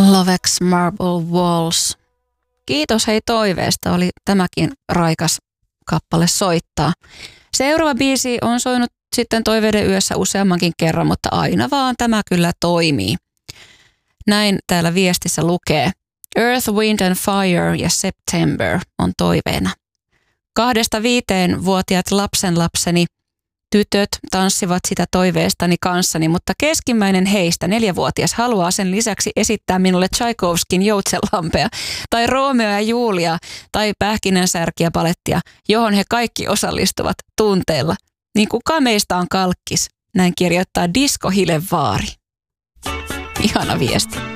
Lovex Marble Walls. Kiitos hei toiveesta, oli tämäkin raikas kappale soittaa. Seuraava biisi on soinut sitten Toiveiden yössä useammankin kerran, mutta aina vaan tämä kyllä toimii. Näin täällä viestissä lukee. Earth, Wind and Fire ja September on toiveena. 2-5-vuotiaat lapsenlapseni tytöt tanssivat sitä toiveestani kanssani, mutta keskimmäinen heistä, 4-vuotias, haluaa sen lisäksi esittää minulle Tchaikovskin Joutsenlampea tai Romeo ja Julia tai Pähkinänsärkiä palettia, johon he kaikki osallistuvat tunteella. Niin kuka meistä on kalkkis? Näin kirjoittaa Disko Hilevaari. Ihana viesti.